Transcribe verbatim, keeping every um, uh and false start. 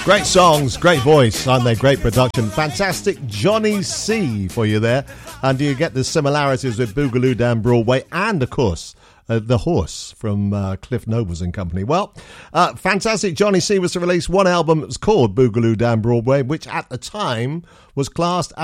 Great songs, great voice, aren't they? Great production. Fantastic Johnny C for you there. And do you get the similarities with Boogaloo Down Broadway and, of course, uh, The Horse from uh, Cliff Nobles and Company? Well, uh, fantastic Johnny C was to release one album that was called Boogaloo Down Broadway, which at the time was classed